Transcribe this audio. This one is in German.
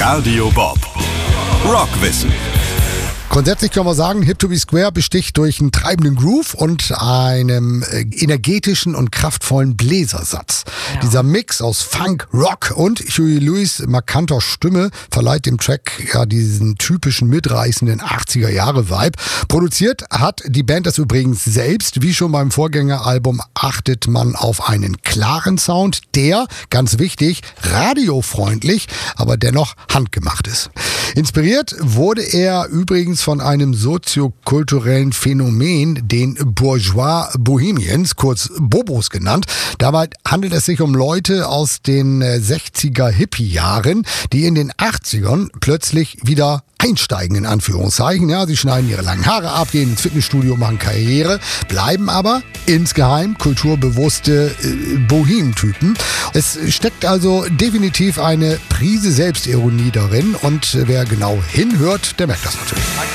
Radio Bob. Rockwissen. Grundsätzlich können wir sagen, Hip to be Square besticht durch einen treibenden Groove und einem energetischen und kraftvollen Bläsersatz. Ja. Dieser Mix aus Funk, Rock und Huey Lewis markanter Stimme verleiht dem Track ja diesen typischen mitreißenden 80er-Jahre-Vibe. Produziert hat die Band das übrigens selbst. Wie schon beim Vorgängeralbum achtet man auf einen klaren Sound, der, ganz wichtig, radiofreundlich, aber dennoch handgemacht ist. Inspiriert wurde er übrigens von einem soziokulturellen Phänomen, den Bourgeois Bohemians, kurz Bobos genannt. Dabei handelt es sich um Leute aus den 60er Hippie-Jahren, die in den 80ern plötzlich wieder einsteigen, in Anführungszeichen. Ja, sie schneiden ihre langen Haare ab, gehen ins Fitnessstudio, machen Karriere, bleiben aber insgeheim kulturbewusste Bohem-Typen. Es steckt also definitiv eine Prise Selbstironie darin und wer genau hinhört, der merkt das natürlich.